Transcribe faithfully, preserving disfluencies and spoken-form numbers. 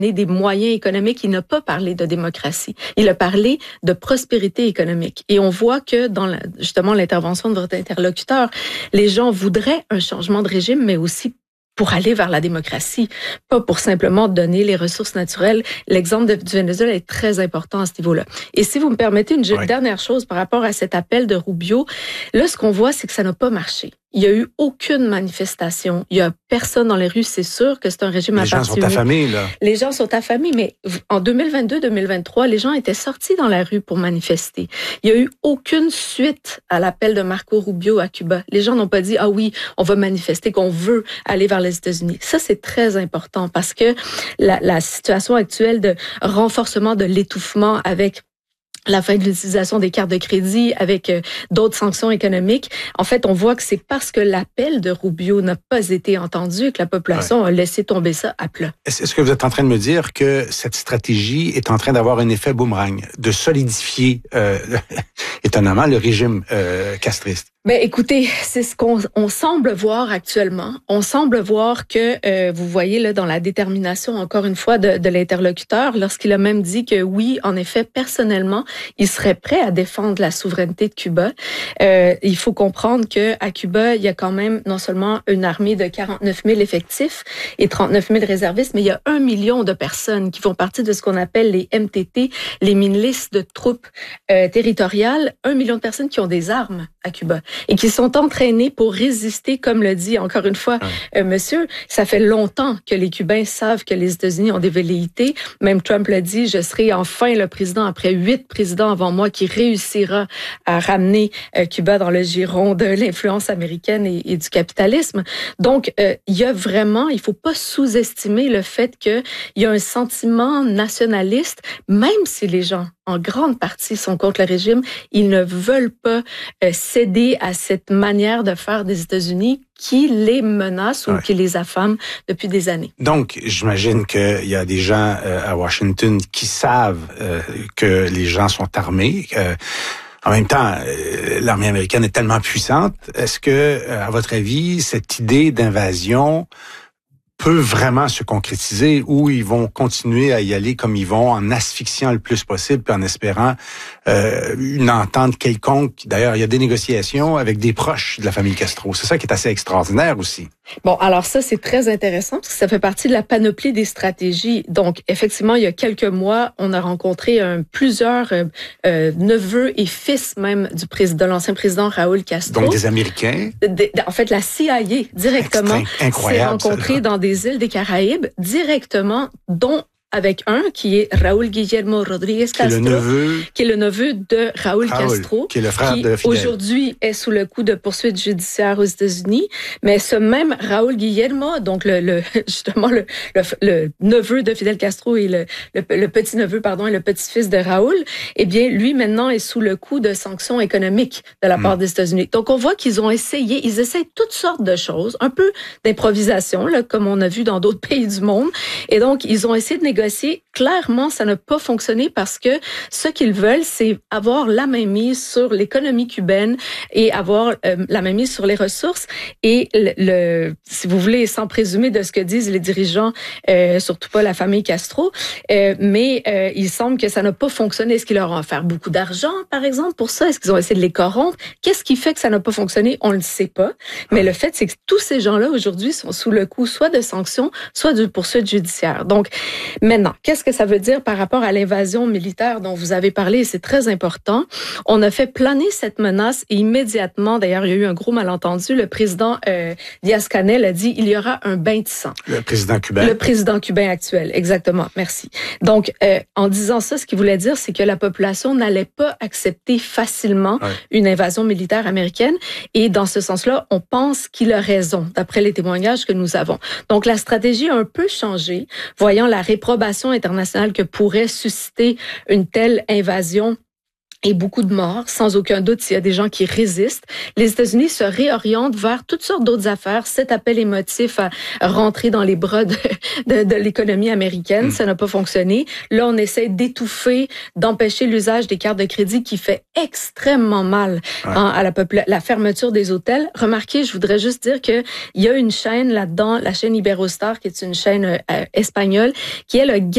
des moyens économiques, il n'a pas parlé de démocratie. Il a parlé de prospérité économique. Et on voit que dans la, justement l'intervention de votre interlocuteur, les gens voudraient un changement de régime, mais aussi pour aller vers la démocratie, pas pour simplement donner les ressources naturelles. L'exemple de, du Venezuela est très important à ce niveau-là. Et si vous me permettez une oui. dernière chose par rapport à cet appel de Rubio, là, ce qu'on voit, c'est que ça n'a pas marché. Il n'y a eu aucune manifestation. Il n'y a personne dans les rues. C'est sûr que c'est un régime à parti unique. Les gens sont affamés, là. Les gens sont affamés, mais en deux mille vingt-deux deux mille vingt-trois, les gens étaient sortis dans la rue pour manifester. Il n'y a eu aucune suite à l'appel de Marco Rubio à Cuba. Les gens n'ont pas dit, ah oui, on va manifester, qu'on veut aller vers les États-Unis. Ça, c'est très important parce que la, la situation actuelle de renforcement de l'étouffement avec la fin de l'utilisation des cartes de crédit avec euh, d'autres sanctions économiques. En fait, on voit que c'est parce que l'appel de Rubio n'a pas été entendu que la population ouais. a laissé tomber ça à plat. Est-ce que vous êtes en train de me dire que cette stratégie est en train d'avoir un effet boomerang, de solidifier euh, étonnamment le régime euh, castriste? Ben, écoutez, c'est ce qu'on on semble voir actuellement. On semble voir que, euh, vous voyez là dans la détermination, encore une fois, de, de l'interlocuteur, lorsqu'il a même dit que oui, en effet, personnellement, il serait prêt à défendre la souveraineté de Cuba. Euh, il faut comprendre que à Cuba, il y a quand même non seulement une armée de quarante-neuf mille effectifs et trente-neuf mille réservistes, mais il y a un million de personnes qui font partie de ce qu'on appelle les M T T, les milices de troupes euh, territoriales. Un million de personnes qui ont des armes à Cuba et qui sont entraînés pour résister, comme le dit encore une fois ouais. euh, monsieur. Ça fait longtemps que les Cubains savent que les États-Unis ont des velléités. Même Trump l'a dit, je serai enfin le président après huit présidents avant moi qui réussira à ramener euh, Cuba dans le giron de l'influence américaine et, et du capitalisme. Donc, euh, il y a vraiment, il faut pas sous-estimer le fait qu'il y a un sentiment nationaliste, même si les gens en grande partie sont contre le régime, ils ne veulent pas euh, céder à cette manière de faire des États-Unis qui les menace ou ouais. qui les affame depuis des années. Donc, j'imagine qu'il y a des gens euh, à Washington qui savent euh, que les gens sont armés. Euh, en même temps, euh, l'armée américaine est tellement puissante. Est-ce que, euh, à votre avis, cette idée d'invasion peut vraiment se concrétiser ou ils vont continuer à y aller comme ils vont en asphyxiant le plus possible puis en espérant euh, une entente quelconque. D'ailleurs, il y a des négociations avec des proches de la famille Castro. C'est ça qui est assez extraordinaire aussi. Bon, alors ça, c'est très intéressant parce que ça fait partie de la panoplie des stratégies. Donc, effectivement, il y a quelques mois, on a rencontré un, plusieurs euh, euh, neveux et fils même du président, de l'ancien président Raúl Castro. Donc, des Américains? De, en fait, la C I A directement s'est rencontrée dans des îles des Caraïbes directement, dont avec un qui est Raúl Guillermo Rodríguez Castro, qui est le neveu, qui est le neveu de Raúl, Raúl Castro, qui est le frère qui de Fidel. Aujourd'hui est sous le coup de poursuites judiciaires aux États-Unis. Mais ce même Raúl Guillermo, donc le, le justement le, le, le neveu de Fidel Castro et le, le, le petit neveu pardon et le petit-fils de Raúl, eh bien lui maintenant est sous le coup de sanctions économiques de la part mmh. des États-Unis. Donc on voit qu'ils ont essayé, ils essayent toutes sortes de choses, un peu d'improvisation là, comme on a vu dans d'autres pays du monde. Et donc ils ont essayé de négocier. Clairement, ça n'a pas fonctionné parce que ce qu'ils veulent, c'est avoir la mainmise sur l'économie cubaine et avoir euh, la mainmise sur les ressources. Et le, le, si vous voulez, sans présumer de ce que disent les dirigeants, euh, surtout pas la famille Castro, euh, mais euh, il semble que ça n'a pas fonctionné. Est-ce qu'ils leur ont offert beaucoup d'argent, par exemple, pour ça? Est-ce qu'ils ont essayé de les corrompre? Qu'est-ce qui fait que ça n'a pas fonctionné? On ne le sait pas. Mais le fait, c'est que tous ces gens-là, aujourd'hui, sont sous le coup soit de sanctions, soit de poursuites judiciaires. Donc, maintenant, qu'est-ce que ça veut dire par rapport à l'invasion militaire dont vous avez parlé? C'est très important. On a fait planer cette menace et immédiatement, d'ailleurs, il y a eu un gros malentendu. Le président euh, Diaz-Canel a dit il y aura un bain de sang. Le président cubain. Le président cubain actuel, exactement. Merci. Donc, euh, en disant ça, ce qu'il voulait dire, c'est que la population n'allait pas accepter facilement ouais. une invasion militaire américaine. Et dans ce sens-là, on pense qu'il a raison, d'après les témoignages que nous avons. Donc, la stratégie a un peu changé, voyant la réprobation internationale que pourrait susciter une telle invasion et beaucoup de morts, sans aucun doute, s'il y a des gens qui résistent. Les États-Unis se réorientent vers toutes sortes d'autres affaires. Cet appel émotif à rentrer dans les bras de, de, de l'économie américaine, mmh. ça n'a pas fonctionné. Là, on essaie d'étouffer, d'empêcher l'usage des cartes de crédit qui fait extrêmement mal ouais. hein, à la, popula- la fermeture des hôtels. Remarquez, je voudrais juste dire qu'il y a une chaîne là-dedans, la chaîne Iberostar, qui est une chaîne euh, espagnole, qui est le